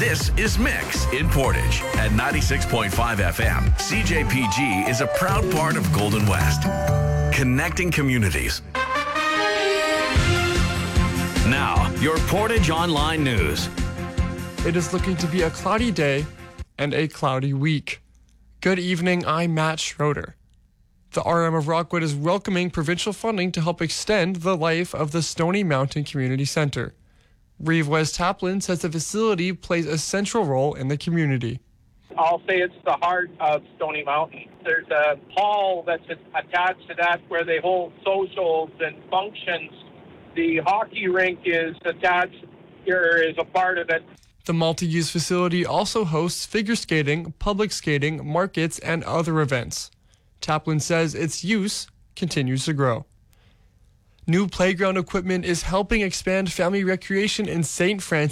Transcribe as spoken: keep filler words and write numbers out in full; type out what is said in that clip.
This is Mix in Portage at ninety-six point five F M. C J P G is a proud part of Golden West, connecting communities. Now, your Portage Online News. It is looking to be a cloudy day and a cloudy week. Good evening, I'm Matt Schroeder. The R M of Rockwood is welcoming provincial funding to help extend the life of the Stony Mountain Community Center. Reeve West Taplin says the facility plays a central role in the community. I'll say it's the heart of Stony Mountain. There's a hall that's attached to that where they hold socials and functions. The hockey rink is attached here, is a part of it. The multi-use facility also hosts figure skating, public skating, markets, and other events. Taplin says its use continues to grow. New playground equipment is helping expand family recreation in Saint Francis.